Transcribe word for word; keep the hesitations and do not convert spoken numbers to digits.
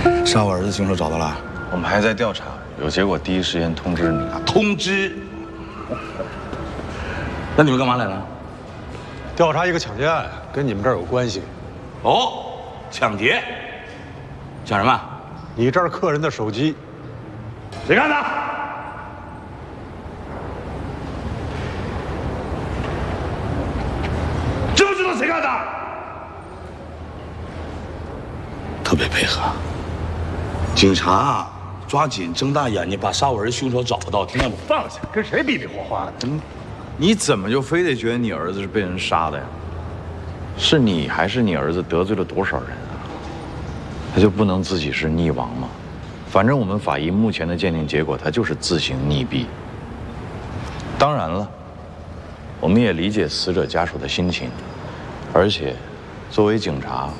杀我儿子凶手找到了？ 我们还在调查，有结果第一时间通知你。 通知？那你们干嘛来了？ 调查一个抢劫案，跟你们这儿有关系。 哦，抢劫？抢什么？ 你这儿客人的手机， 谁干的？知不知道谁干的？特别配合，警察抓紧睁大眼睛把杀我儿子凶手找到，听到吗？ 放下，跟谁比比划划的？ 嗯，你怎么就非得觉得你儿子是被人杀的呀？是你还是你儿子得罪了多少人啊？他就不能自己是溺亡吗？反正我们法医目前的鉴定结果，他就是自行溺毙。当然了，我们也理解死者家属的心情，而且作为警察，